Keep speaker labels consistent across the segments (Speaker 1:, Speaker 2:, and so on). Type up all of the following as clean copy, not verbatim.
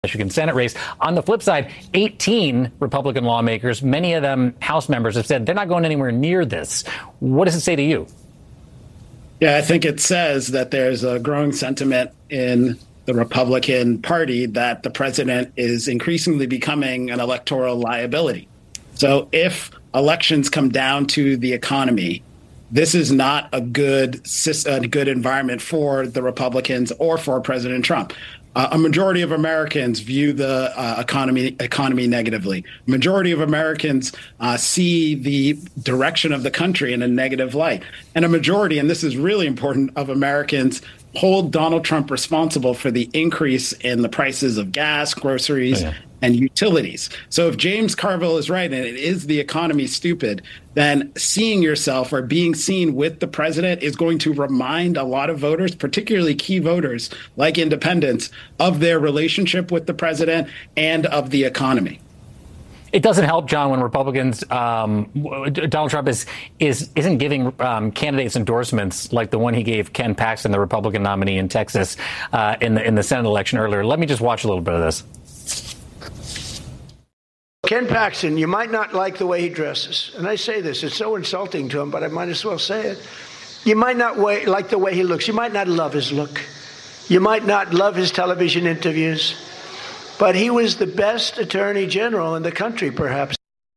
Speaker 1: Michigan Senate race. On the flip side, 18 Republican lawmakers, many of them House members, have said they're not going anywhere near this. What does it say to you?
Speaker 2: Yeah, I think it says that there's a growing sentiment in the Republican Party that the president is increasingly becoming an electoral liability. So if elections come down to the economy, this is not a good environment for the Republicans or for President Trump. A majority of Americans view the economy negatively. Majority of Americans see the direction of the country in a negative light. And a majority, and this is really important, of Americans hold Donald Trump responsible for the increase in the prices of gas, groceries, and utilities. So if James Carville is right, and it is the economy stupid, then seeing yourself or being seen with the president is going to remind a lot of voters, particularly key voters like independents, of their relationship with the president and of the economy.
Speaker 1: It doesn't help, John, when Republicans, Donald Trump isn't giving candidates endorsements like the one he gave Ken Paxton, the Republican nominee in Texas, in the Senate election earlier. Let me just watch a little bit of this.
Speaker 3: Ken Paxton, you might not like the way he dresses. And I say this, it's so insulting to him, but I might as well say it. You might not like the way he looks. You might not love his look. You might not love his television interviews. But he was the best attorney general in the country, perhaps.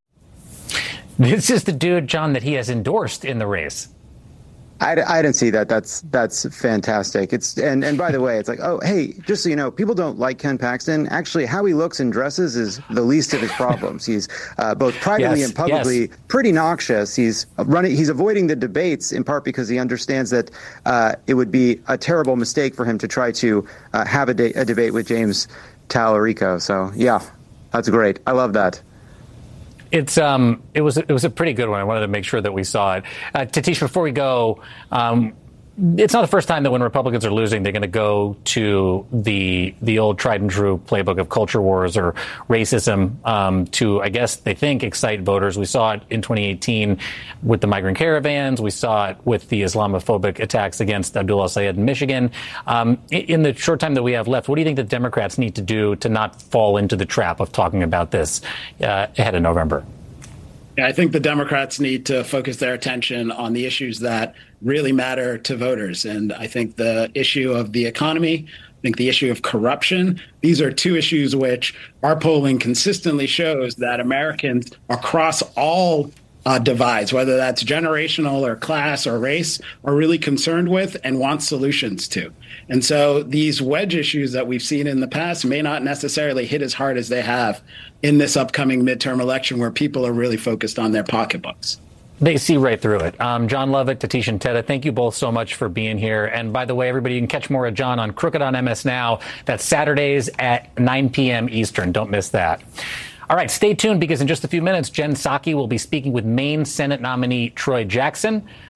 Speaker 1: This is the dude, John, that he has endorsed in the race.
Speaker 4: I didn't see that. That's fantastic. And by the way, it's like, oh, hey, just so you know, people don't like Ken Paxton. Actually, how he looks and dresses is the least of his problems. He's both privately and publicly pretty noxious. He's avoiding the debates in part because he understands that it would be a terrible mistake for him to try to have a debate with James Tallarico. So, yeah, that's great. I love that.
Speaker 1: It was a pretty good one. I wanted to make sure that we saw it. Tatish, before we go, it's not the first time that when Republicans are losing, they're going to go to the old tried and true playbook of culture wars or racism to, I guess they think, excite voters. We saw it in 2018 with the migrant caravans. We saw it with the Islamophobic attacks against Abdullah Sayed in Michigan. In the short time that we have left, what do you think the Democrats need to do to not fall into the trap of talking about this ahead of November?
Speaker 2: Yeah, I think the Democrats need to focus their attention on the issues that really matter to voters. And I think the issue of the economy, I think the issue of corruption, these are two issues which our polling consistently shows that Americans across all divides, whether that's generational or class or race, are really concerned with and want solutions to. And so these wedge issues that we've seen in the past may not necessarily hit as hard as they have in this upcoming midterm election where people are really focused on their pocketbooks.
Speaker 1: They see right through it. John Lovett, Tatish and Teda, thank you both so much for being here. And by the way, everybody, you can catch more of John on Crooked on MS Now. That's Saturdays at 9 p.m. Eastern. Don't miss that. All right, stay tuned because in just a few minutes, Jen Psaki will be speaking with Maine Senate nominee Troy Jackson.